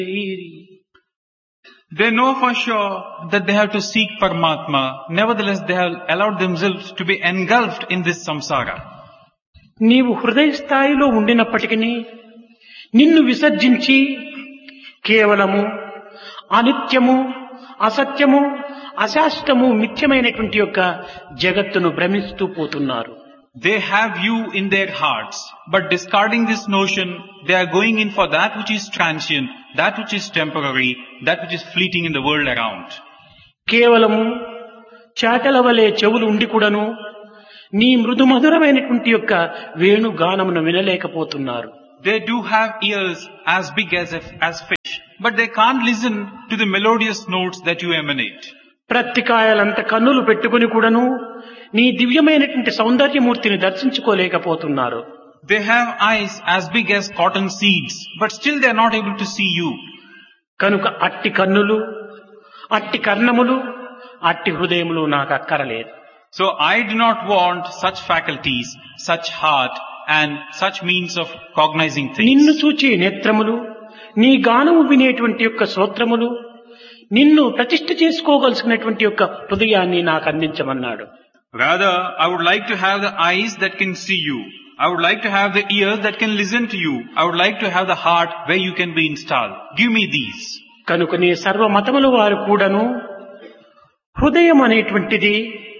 They know for sure that they have to seek Paramatma. Nevertheless, they have allowed themselves to be engulfed in this samsara. నీవు హృదయ స్థాయిలో ఉండినప్పటికీ నిన్ను విసర్జించి కేవలము అనిత్యము, అసత్యము, అశాశ్వతము, మిథ్యమైనటువంటి యొక్క జగత్తును భ్రమిస్తూ పోతున్నారు. They have you in their hearts, but discarding this notion, they are going in for that which is transient, that which is temporary, that which is fleeting in the world around. కేవలము చాటల వలె చెవులు ఉండి కూడాను నీ మృదు మధురమైనటువంటి యొక్క వేణుగానమును వినలేకపోతున్నారు. They do have ears as big as fish, but they can't listen to the melodious notes that you emanate. ప్రత్తికాయలంత కన్నులు పెట్టుకుని కూడాను నీ దివ్యమైనటువంటి సౌందర్యమూర్తిని దర్శించుకోలేకపోతున్నారు. They have eyes as big as cotton seeds, but still they are not able to see you. కనుక అట్టి కన్నులు, అట్టి కర్ణములు, అట్టి హృదయములు నాకు అక్కరలేదు. So I do not want such faculties, such heart and such means of cognizing నిన్ను things. చూచే నేత్రములు, నీ గానము వినేటువంటి యొక్క శ్రోత్రములు, నిన్ను ప్రతిష్ఠ చేసుకోగలిసినటువంటి యొక్క హృదయాన్ని నాకు అందించమన్నాడు. Rather, I would like to have the eyes that can see you. I would like to have the ears that can listen to you. I would like to have the heart where you can be installed. Give me these. కనుకనే సర్వ మతముల వారు కూడాను హృదయం అనేటువంటిది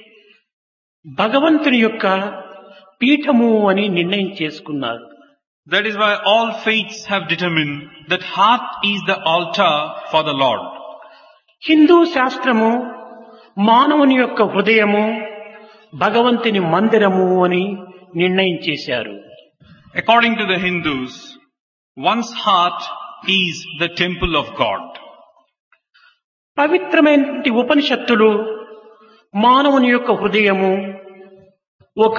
భగవంతుని యొక్క పీఠము అని నిర్ణయం చేసుకున్నారు. That is why all faiths have determined that heart is the altar for the Lord. Hindu శాస్త్రము మానవుని యొక్క హృదయము భగవంతుని మందిరము అని నిర్ణయం చేశారు. According to the Hindus, one's heart is the temple of God. పవిత్రమైనటువంటి ఉపనిషత్తులు మానవుని యొక్క హృదయము ఒక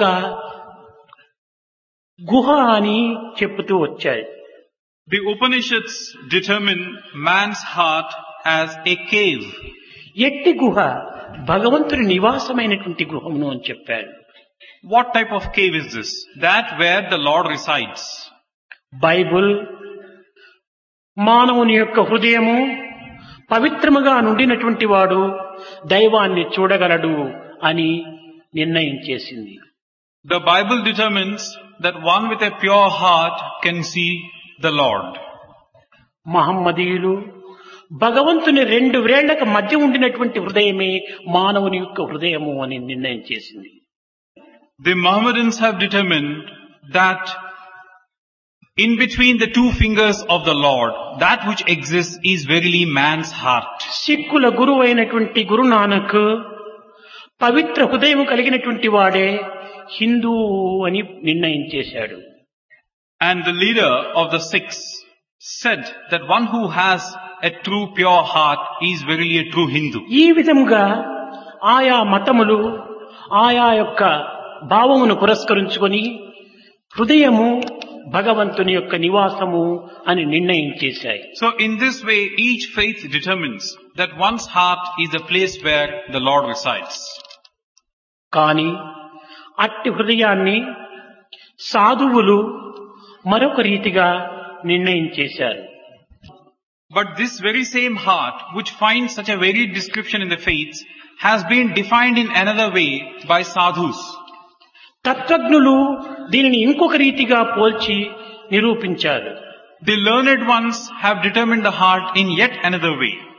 గుహ అని చెప్పుతూ వచ్చాయి. The Upanishads determine man's heart as a cave. ఎట్టి గుహ భగవంతుని నివాసమైనటువంటి గృహమును అని చెప్పాడు. What type of cave is this? That where the Lord resides. Bible మానవుని యొక్క హృదయము పవిత్రముగా నుండినటువంటి వాడు దైవాన్ని చూడగలడు అని నిర్ణయం చేసింది. The Bible determines that one with a pure heart can see the Lord. మహమ్మదీయులు భగవంతుని రెండు వ్రేళ్లకు మధ్య ఉండినటువంటి హృదయమే మానవుని యొక్క హృదయము అని నిర్ణయం చేసింది. The Mohammedans have determined that in between the two fingers of the Lord, that which exists is verily man's heart. సిక్కుల గురువు అయినటువంటి గురునానక్ పవిత్ర హృదయం కలిగినటువంటి వాడే హిందూ అని నిర్ణయం చేశాడు. And the leader of the Sikhs said that one who has a true pure heart is verily a true Hindu. ఈ విధముగా ఆయా మతములు ఆయా యొక్క భావమును పురస్కరించుకొని హృదయము భగవంతుని యొక్క నివాసము అని నిర్ణయం చేశాయి. So in this way, each faith determines that one's heart is the place where the Lord resides. కానీ అట్టి హృదయాన్ని సాధువులు మరొక రీతిగా నిర్ణయం చేశారు. But this very same heart, which finds such a varied description in the faiths, has been defined in another way by sadhus. తత్వజ్ఞులు దీనిని ఇంకొక రీతిగా పోల్చి నిరూపించారు. The learned ones have determined the heart in yet another way.